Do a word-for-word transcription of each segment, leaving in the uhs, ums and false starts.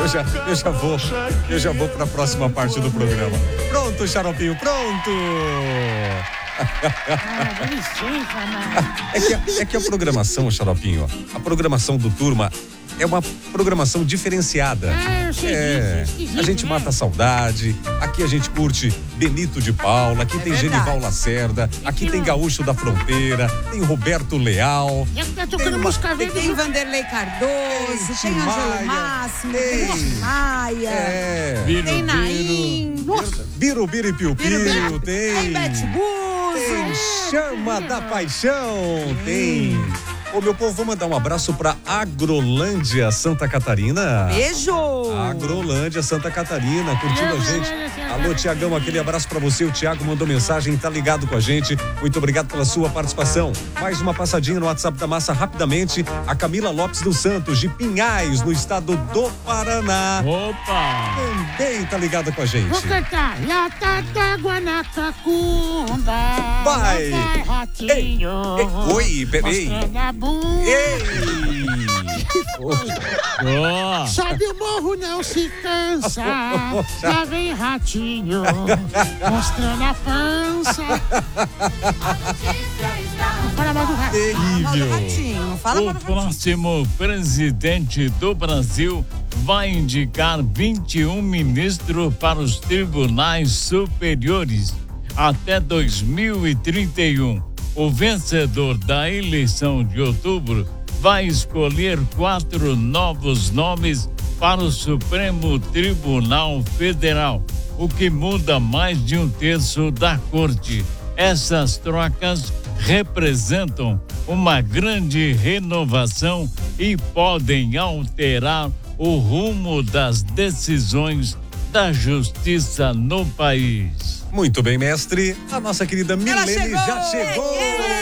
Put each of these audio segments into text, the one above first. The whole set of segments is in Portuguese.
Eu já, eu já vou, eu já vou para a próxima parte do programa. Pronto, Xaropinho, pronto! Ah, licença, mano. É que, a, é que a programação, Xaropinho, a programação do Turma é uma programação diferenciada. Ah, eu sei É, disso, esquisito, a gente né? mata a saudade, aqui a gente curte Benito de Paula, aqui É tem verdade. Genival Lacerda, aqui tem Gaúcho da Fronteira, tem Roberto Leal. Já que tá Tem tocando uma- música verde. Tem Vanderlei Cardoso, Tem tem Ângelo Maia, Máximo, tem- tem Maia, É, tem Naim, Biru, Biri, Piu, Biru, Piu, Biru, tem... tem Bete Buzo. Tem Chama da Paixão, tem... Ô, meu povo, vou mandar um abraço pra Agrolândia, Santa Catarina. Beijo! Agrolândia, Santa Catarina, curtindo a gente. Alô, Tiagão, aquele abraço pra você. O Tiago mandou mensagem, tá ligado com a gente. Muito obrigado pela sua participação. Mais uma passadinha no WhatsApp da Massa rapidamente. A Camila Lopes dos Santos, de Pinhais, no estado do Paraná. Opa! Também tá ligada com a gente. Vou cantar. Lata d'água na cacumba. Vai. Vai, ratinho. Ei, oi, peraí. Mostrando a bunda. Ei! Ó! Sobe o morro, não se cansa. Lá vem ratinho. Mostrando a pança. Não fala mal do ratinho. Terrível. Ratinho, não fala O para o Ratinho. próximo presidente do Brasil vai indicar vinte e um ministros para os tribunais superiores até dois mil e trinta e um. O vencedor da eleição de outubro vai escolher quatro novos nomes para o Supremo Tribunal Federal, o que muda mais de um terço da corte. Essas trocas representam uma grande renovação e podem alterar o rumo das decisões da justiça no país. Muito bem, mestre. A nossa querida Milene chegou! já chegou.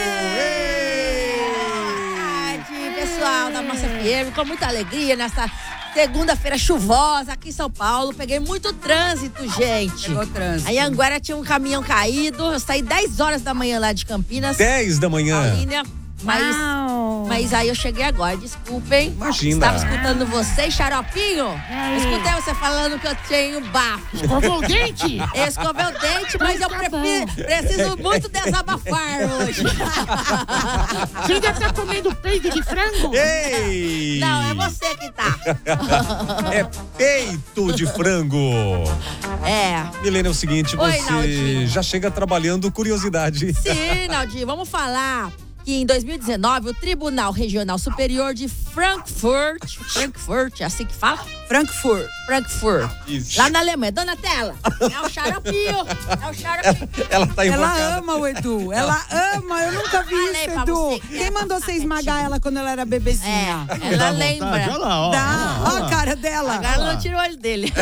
tarde, pessoal da Massa F M, com muita alegria nessa segunda-feira chuvosa aqui em São Paulo. Peguei muito trânsito, gente. Pegou trânsito. Aí em Anguera tinha um caminhão caído. Eu saí dez horas da manhã lá de Campinas. dez da manhã. Paulínia, mas, mas aí eu cheguei agora, desculpem. Imagina. Estava escutando vocês, Xaropinho. aí? Escutei você falando que eu tenho bafo. Escovou o dente? Eu escovei o dente, mas eu Tá prefiro, bom. preciso muito desabafar hoje. Você ainda tá comendo peito de frango? Ei! Não, é você que tá. É peito de frango. É. Milene, é o seguinte, Oi, você Naldinho. já chega trabalhando curiosidade. Sim, Naldinho, vamos falar que em dois mil e dezenove o Tribunal Regional Superior de Frankfurt, Frankfurt, é assim que fala? Frankfurt. Frankfurt, Isso. lá na Alemanha. Dona Tela, é o Xaropinho, é o Xaropinho. Ela tá invocada. Ela ama o Edu. Ela ama. Eu nunca vi Falei isso, pra Edu. você que Quem era mandou pra você ficar esmagar quietinho. ela quando ela era bebezinha? É, ela lembra. Olha lá, ó. Dá. ó, ó. Ó a cara dela. Agora ela não tira o olho dele.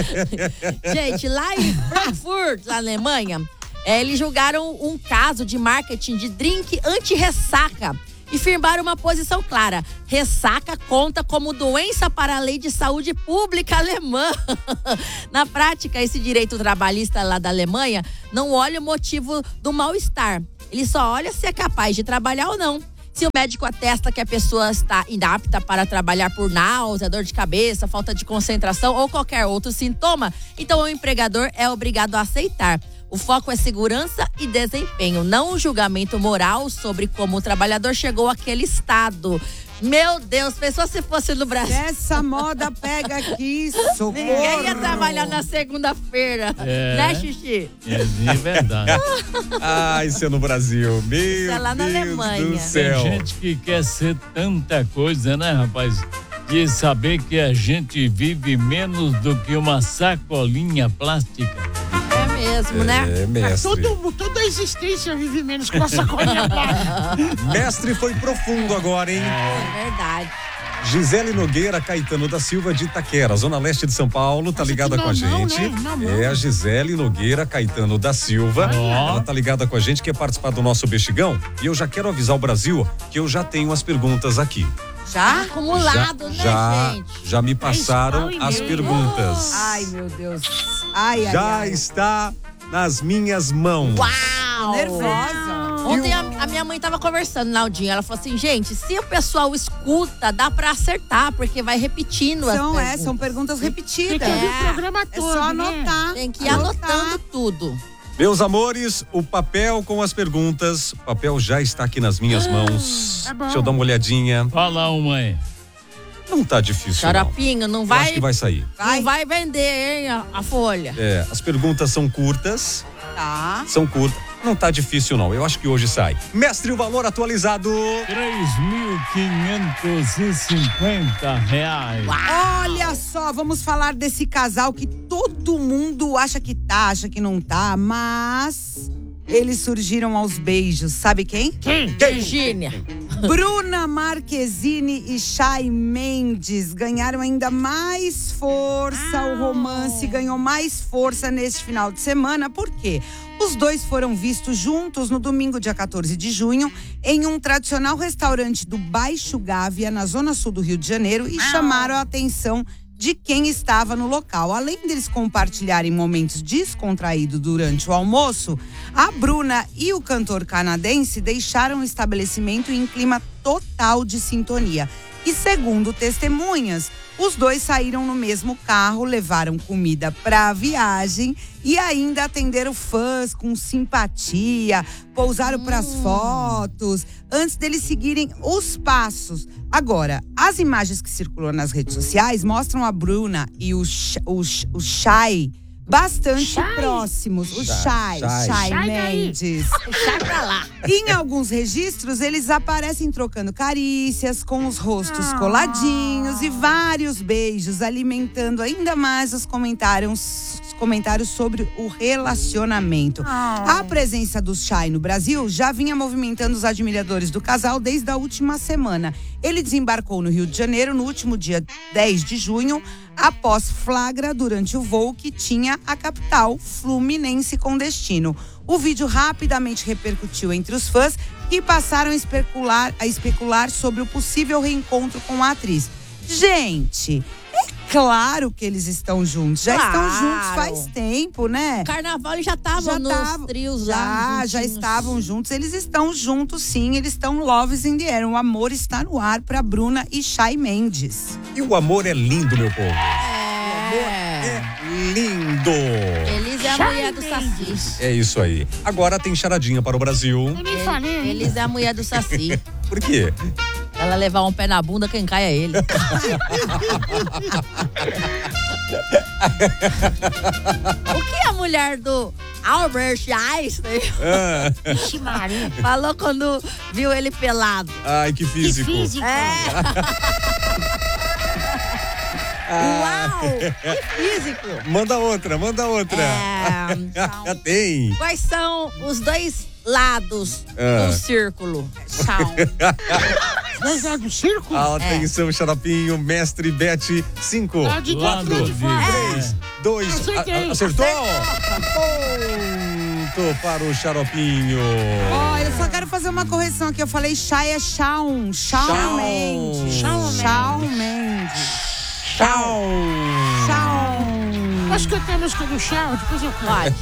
Gente, lá em Frankfurt, na Alemanha, é, eles julgaram um caso de marketing de drink anti-ressaca e firmaram uma posição clara. Ressaca conta como doença para a lei de saúde pública alemã. Na prática, esse direito trabalhista lá da Alemanha não olha o motivo do mal-estar. Ele só olha se é capaz de trabalhar ou não. Se o médico atesta que a pessoa está inapta para trabalhar por náusea, dor de cabeça, falta de concentração ou qualquer outro sintoma, então o empregador é obrigado a aceitar. O foco é segurança e desempenho, não um julgamento moral sobre como o trabalhador chegou àquele estado. Meu Deus, pensou se fosse no Brasil. Essa moda pega aqui, socorro. Ninguém ia trabalhar na segunda-feira, É. né, Xixi? É de verdade. Ah, isso é no Brasil. Meu é lá na Deus Alemanha. do Tem céu. gente que quer ser tanta coisa, né, rapaz? De saber que a gente vive menos do que uma sacolinha plástica. É mesmo, né? É, mestre. Todo, toda a existência vive menos com a sacolinha plástica. Mestre foi profundo agora, hein? É verdade. Gisele Nogueira Caetano da Silva de Itaquera, Zona Leste de São Paulo, tá Acho ligada que com a não, não, gente. né? Não, não. É a Gisele Nogueira Caetano da Silva. Ó. Ela tá ligada com a gente, quer participar do nosso Bexigão. E eu já quero avisar o Brasil que eu já tenho as perguntas aqui. Já? Acumulado, né, já, gente? já me passaram pau e as meio. perguntas. Ai, meu Deus. Ai, ai, Já ai. está nas minhas mãos. Uau! Nervosa. Ontem a, A minha mãe tava conversando, Naldinha. Ela falou assim, gente, se o pessoal escuta, dá pra acertar, porque vai repetindo as São, perguntas. é, são perguntas Tem que repetidas. ouvir É. o programa É todo, só né? anotar. Tem que ir Anotar. anotando tudo. Meus amores, o papel com as perguntas. O papel já está aqui nas minhas mãos. Tá bom. Deixa eu dar uma olhadinha. Fala uma aí. Não tá difícil, não. Xaropinho, não Eu vai, acho que vai sair. não vai vender, hein, a, a folha. É, as perguntas são curtas. Tá. São curtas. Não tá difícil, não. Eu acho que hoje sai. Mestre, o valor atualizado. três mil quinhentos e cinquenta reais. Olha só, vamos falar desse casal que todo mundo acha que tá, acha que não tá, mas eles surgiram aos beijos. Sabe quem? Quem? Virgínia. Bruna Marquezine e Chay Mendes ganharam ainda mais força. O romance ganhou mais força neste final de semana. Por quê? Os dois foram vistos juntos no domingo, dia quatorze de junho, em um tradicional restaurante do Baixo Gávea, na zona sul do Rio de Janeiro, e chamaram a atenção de quem estava no local. Além deles compartilharem momentos descontraídos durante o almoço, a Bruna e o cantor canadense deixaram o estabelecimento em clima total de sintonia. E segundo testemunhas, os dois saíram no mesmo carro, levaram comida para a viagem e ainda atenderam fãs com simpatia, pousaram para as fotos, antes deles seguirem os passos. Agora, as imagens que circulam nas redes sociais mostram a Bruna e o, Ch- o, Ch- o Chay bastante Chay? próximos. O Chay, Chay, Chay. Chay Chay daí. Mendes. Sai pra lá. Em alguns registros, eles aparecem trocando carícias, com os rostos Ah. coladinhos e vários beijos, alimentando ainda mais os comentários, os comentários sobre o relacionamento. Ah. A presença do Chay no Brasil já vinha movimentando os admiradores do casal desde a última semana. Ele desembarcou no Rio de Janeiro no último dia dez de junho, após flagra durante o voo que tinha a capital fluminense com destino. O vídeo rapidamente repercutiu entre os fãs, que passaram a especular, a especular sobre o possível reencontro com a atriz. Gente, é claro que eles estão juntos. Já Claro. estão juntos faz tempo, né? Carnaval eles já estavam nos tavam- trios já, lá. já juntinhos. estavam juntos. Eles estão juntos, sim. Eles estão loves in the air. O amor está no ar para Bruna e Chay Mendes. E o amor é lindo, meu povo. É. Lindo. Elis é a mulher do Saci. É isso aí. Agora tem charadinha para o Brasil. Eu nem falei. Elis é a mulher do Saci. Por quem Ela levar um pé na bunda, quem cai é ele. O que a mulher do Albert Einstein Ixi, Maria. falou quando viu ele pelado? Ai, que Que físico. físico. É. Uau! Que físico! Manda outra, manda outra. É, Tem. quais são os dois lados Ah. do círculo? São. Dois lados do circo? Atenção, xaropinho, mestre Bete, cinco. Lá de dentro, lá Lado de de- fora. Três, dois, Acertei. a- a- acertou? Ponto para o xaropinho. Ó, eu só quero fazer uma correção aqui. Eu falei Chay é Shawn. Shawn Shawn. Mendes. Shawn Shawn Mendes. Tchau. Shawn. Posso cantar a música do Chau? Depois eu canto. Pode.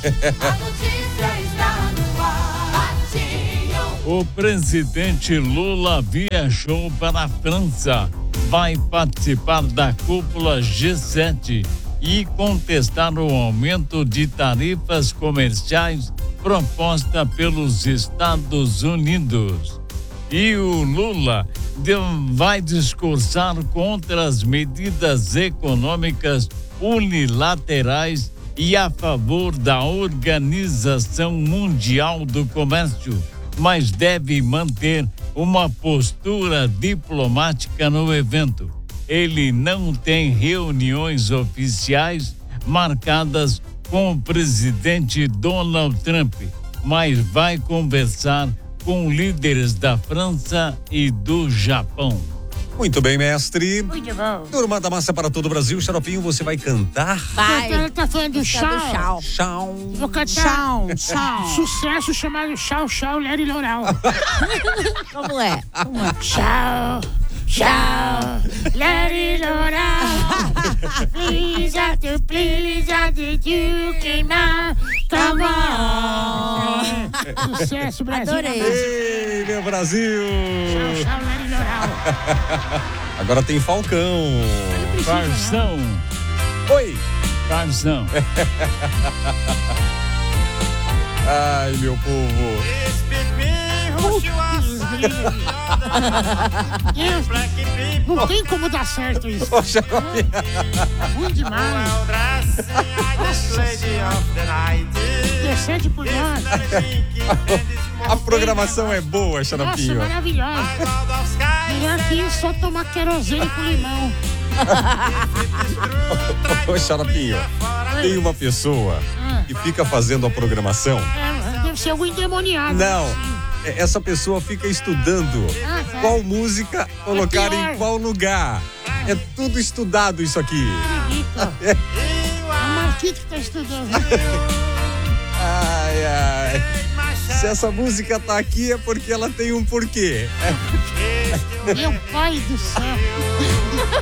O presidente Lula viajou para a França. Vai participar da cúpula G sete e contestar o aumento de tarifas comerciais proposta pelos Estados Unidos. E o Lula de- vai discursar contra as medidas econômicas unilaterais e a favor da Organização Mundial do Comércio, mas deve manter uma postura diplomática no evento. Ele não tem reuniões oficiais marcadas com o presidente Donald Trump, mas vai conversar com líderes da França e do Japão. Muito bem, mestre. Muito bom. Turma da Massa para todo o Brasil. Xaropinho, você vai cantar? Vai. Ela tá falando do Música do Chau. Chau. Tchau. Vou cantar Shawn. Shawn. sucesso chamado Chau, Chau, Larry Loral. Como é? Como é? Chau, Chau, Larry Loral. Please, after please, after you came out. Come on. Sucesso, Brasil. Adorei. Ei, meu Brasil! Tchau, tchau, Lari Loral. Agora tem Falcão. Farzão, Oi! Farzão. Ai, meu povo. Deus, não tem como dar certo isso. Poxa, Ruim demais. Intercede por nós. a programação é boa, Nossa, Xaropinho. maravilhosa. Melhor que isso, só tomar querosene com limão. Ô, Xaropinho, tem uma pessoa que fica fazendo a programação. É, deve ser algum endemoniado. Não, Assim. é- essa pessoa fica estudando Ah, tá. qual música colocar pior. em qual lugar. É tudo estudado isso aqui. Acredito. É o Marquito que tá estudando. Ai, ai. Se essa música tá aqui é porque ela tem um porquê. Meu pai do céu.